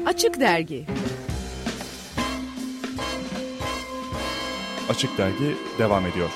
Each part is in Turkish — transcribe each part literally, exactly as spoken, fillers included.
Açık Dergi. Açık Dergi devam ediyor.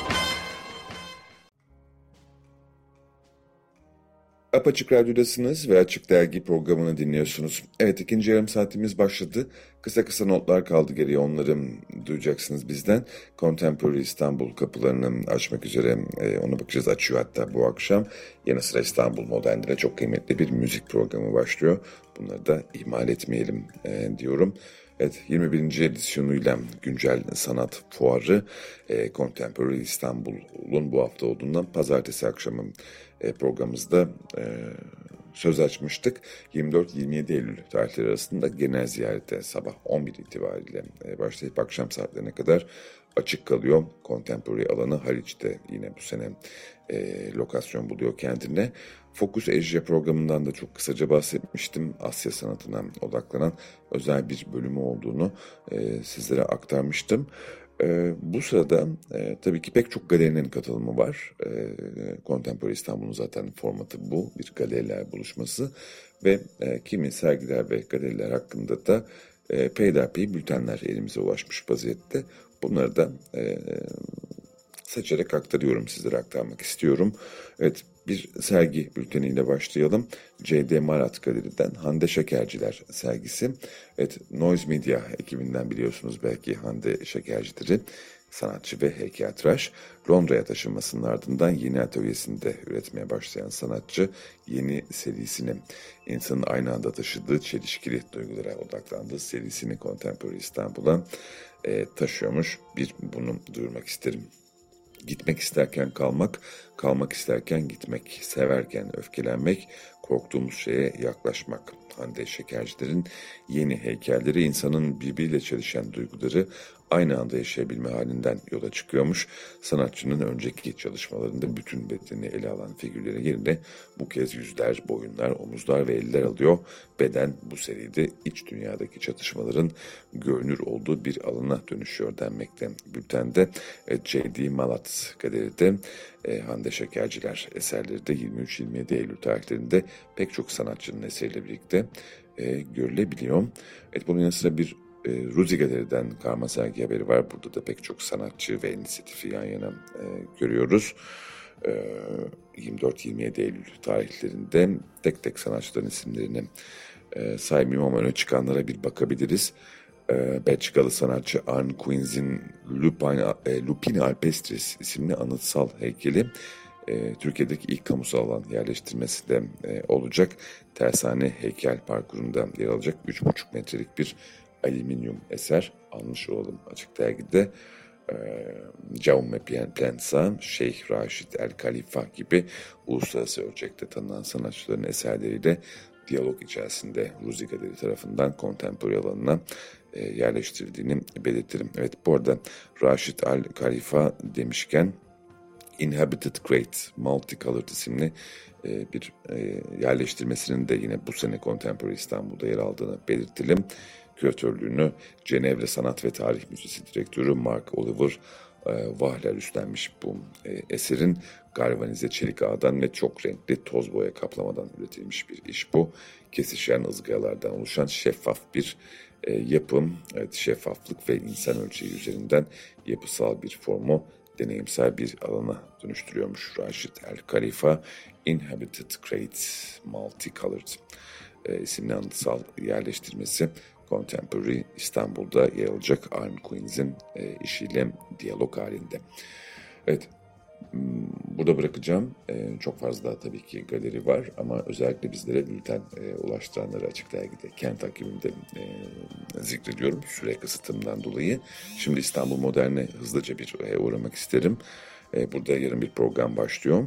Apaçık Radyo'dasınız ve Açık Dergi programını dinliyorsunuz. Evet, ikinci yarım saatimiz başladı. Kısa kısa notlar kaldı geriye, onları duyacaksınız bizden. Contemporary İstanbul kapılarını açmak üzere e, ona bakacağız. Açıyor hatta bu akşam. Yanı sıra İstanbul Modern'de çok kıymetli bir müzik programı başlıyor. Bunları da ihmal etmeyelim e, diyorum. Evet, yirmi birinci edisyonuyla güncel sanat fuarı e, Contemporary İstanbul'un bu hafta olduğundan pazartesi akşamı e, programımızda e, söz açmıştık. yirmi dört yirmi yedi Eylül tarihleri arasında genel ziyarete sabah on bir itibariyle e, başlayıp akşam saatlerine kadar açık kalıyor. Contemporary alanı Haliç'te yine bu sene e, lokasyon buluyor kendine. Focus Asia programından da çok kısaca bahsetmiştim. Asya sanatına odaklanan özel bir bölümü olduğunu e, sizlere aktarmıştım. E, bu sırada e, tabii ki pek çok galerinin katılımı var. E, Contemporary İstanbul'un zaten formatı bu, bir galeriler buluşması ve e, kimi sergiler ve galeriler hakkında da e, peyderpey bültenler elimize ulaşmış vaziyette. Bunları da e, seçerek aktarıyorum, sizlere aktarmak istiyorum. Evet, bir sergi bülteniyle başlayalım. C D Marat Galeri'den Hande Şekerciler sergisi. Evet, Noise Media ekibinden biliyorsunuz belki Hande Şekerciler'i. Sanatçı ve heykeltıraş. Londra'ya taşınmasının ardından yeni atölyesinde üretmeye başlayan sanatçı yeni serisini, insanın aynı anda taşıdığı çelişkili duygulara odaklandığı serisini Contemporary İstanbul'a e, taşıyormuş. Bir bunu duyurmak isterim. Gitmek isterken kalmak, kalmak isterken gitmek, severken öfkelenmek, korktuğumuz şeye yaklaşmak. Hande Şekerciler'in yeni heykelleri insanın birbiriyle çelişen duyguları aynı anda yaşayabilme halinden yola çıkıyormuş. Sanatçının önceki çalışmalarında bütün bedeni ele alan figürleri yerine bu kez yüzler, boyunlar, omuzlar ve eller alıyor. Beden bu seride iç dünyadaki çatışmaların görünür olduğu bir alana dönüşüyor denmekte. Bültende C D Malat Galeri'de e, Hande Şekerciler eserleri de yirmi üç yirmi yedi Eylül tarihlerinde pek çok sanatçının eseriyle birlikte e, görülebiliyor. Evet, bunun yanı sıra bir e, Ruzi Galeri'den karma sergi haberi var. Burada da pek çok sanatçı ve inisiyatifi yan yana e, görüyoruz. E, yirmi dört yirmi yedi Eylül tarihlerinde tek tek sanatçıların isimlerini e, saymayayım ama öne çıkanlara bir bakabiliriz. E, Belçikalı sanatçı Arne Quinz'in Lupine, e, Lupine Alpestris isimli anıtsal heykeli E, Türkiye'deki ilk kamusal alan yerleştirmesi de e, olacak. Tersane heykel parkurunda yer alacak üç buçuk metrelik bir alüminyum eser almış olalım açık dergide. E, Jaume Plensa, Şeyh Raşid El Khalifa gibi uluslararası ölçekte tanınan sanatçıların eserleriyle diyalog içerisinde Ruzi Galeri tarafından kontemporary alanına e, yerleştirildiğini belirtirim. Evet, bu arada Raşid El Khalifa demişken Inhabited Crate Multicolored isimli e, bir e, yerleştirmesinin de yine bu sene Contemporary İstanbul'da yer aldığını belirtelim. Küratörlüğünü Cenevre Sanat ve Tarih Müzesi Direktörü Mark Oliver e, Wahler üstlenmiş bu e, eserin galvanize çelik ağdan ve çok renkli toz boya kaplamadan üretilmiş bir iş bu. Kesişen ızgaralardan oluşan şeffaf bir e, yapım, evet, şeffaflık ve insan ölçeği üzerinden yapısal bir formu deneyimsel bir alana dönüştürüyormuş Raşid El Khalifa. Inhabited Crate Multicolored e, isimli anıtsal yerleştirmesi Contemporary İstanbul'da yer alacak Arne Quinz'in e, işiyle diyalog halinde. Evet, burada bırakacağım. E, çok fazla tabii ki galeri var ama özellikle bizlere bülten e, ulaştıranları Açık Dergi'de, Kent takviminde e, zikrediyorum süre kısıtımdan dolayı. Şimdi İstanbul Modern'e hızlıca bir e, uğramak isterim. E, burada yarın bir program başlıyor.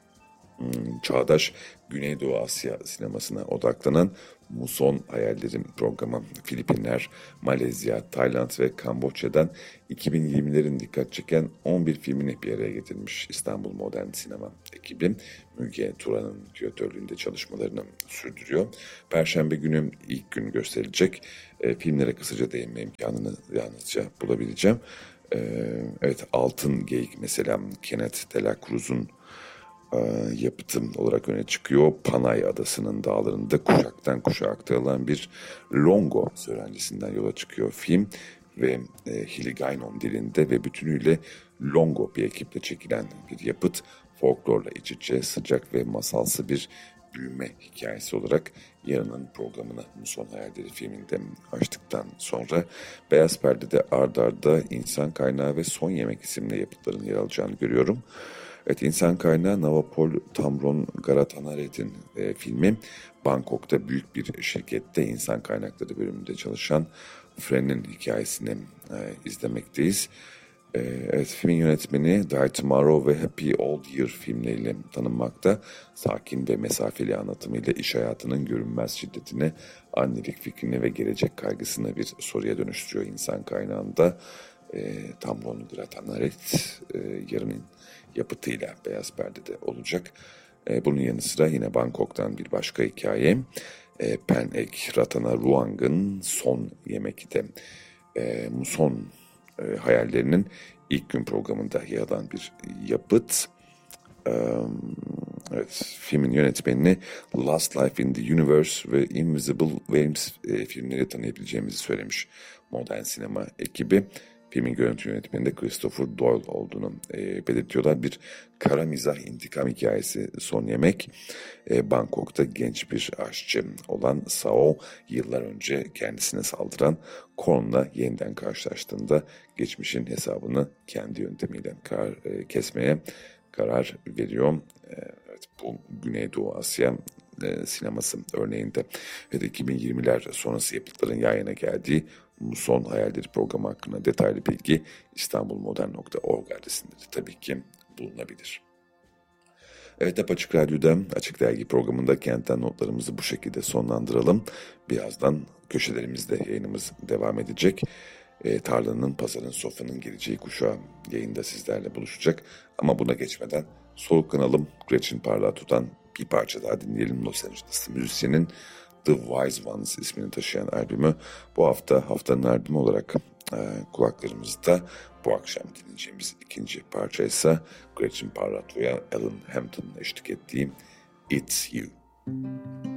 Hmm, Çağdaş Güneydoğu Asya sinemasına odaklanan Muson Hayallerim programı Filipinler, Malezya, Tayland ve Kamboçya'dan iki bin yirmilerin dikkat çeken on bir filmini bir araya getirmiş İstanbul Modern Sinema ekibi. Müge Turan'ın küratörlüğünde çalışmalarını sürdürüyor. Perşembe günü ilk gün gösterilecek e, filmlere kısaca değinme imkanını yalnızca bulabileceğim. E, evet, Altın Geyik mesela Kenneth de la Cruz'un e, yapıtım olarak öne çıkıyor. Panay Adası'nın dağlarında kuşaktan kuşağa aktarılan bir Longo söylencisinden yola çıkıyor film ve e, Hiligaynon dilinde ve bütünüyle Longo bir ekiple çekilen bir yapıt, folklorla iç içe sıcak ve masalsı bir büyüme hikayesi olarak yarının programını Muson Hayalleri filminde açtıktan sonra Beyaz Perde'de ard arda İnsan Kaynağı ve Son Yemek isimli yapıtların yer alacağını görüyorum. Evet, İnsan Kaynağı Navapol Tamron Garatanaret'in e, filmi. Bangkok'ta büyük bir şirkette insan kaynakları bölümünde çalışan Fren'in hikayesini e, izlemekteyiz. E, evet, filmin yönetmeni Die Tomorrow ve Happy Old Year filmleriyle tanınmakta. Sakin ve mesafeli anlatımıyla iş hayatının görünmez şiddetine, annelik fikrini ve gelecek kaygısını bir soruya dönüştürüyor insan kaynağında. E, Tamron Garatanaret e, yarının yapıtıyla Beyaz Perde'de olacak. E, bunun yanı sıra yine Bangkok'tan bir başka hikaye. E, Pen Ek Ratanaruang'ın Son Yemek de e, Muson e, hayallerinin ilk gün programında yer alan bir yapıt. E, evet, filmin yönetmenini Last Life in the Universe ve Invisible Waves e, filmleri tanıyabileceğimizi söylemiş modern sinema ekibi. Filmin görüntü yönetmeni de Christopher Doyle olduğunu e, belirtiyorlar. Bir kara mizah intikam hikayesi Son Yemek. E, Bangkok'ta genç bir aşçı olan Sao yıllar önce kendisine saldıran Korn'la yeniden karşılaştığında geçmişin hesabını kendi yöntemiyle kar, e, kesmeye karar veriyor. E, evet, bu Güneydoğu Asya e, sineması örneğinde ve de iki bin yirmiler sonrası yapıtların yan yana geldiği Muson Hayalleri programı hakkında detaylı bilgi istanbulmodern nokta org adresinde de tabii ki bulunabilir. Evet, Apaçık Radyo'da Açık Dergi programında kentten notlarımızı bu şekilde sonlandıralım. Birazdan köşelerimizde yayınımız devam edecek. E, tarlanın, pazarın, sofranın geleceği kuşağı yayında sizlerle buluşacak. Ama buna geçmeden soluklanalım. Gretchen Parlato'dan bir parça daha dinleyelim. Los Angeles'lı müzisyenin The Wise Ones ismini taşıyan albümü bu hafta haftanın albümü olarak e, kulaklarımızda. Bu akşam dinleyeceğimiz ikinci parça ise Gretchen Parlato'ya Alan Hampton'ın eşlik ettiği It's You.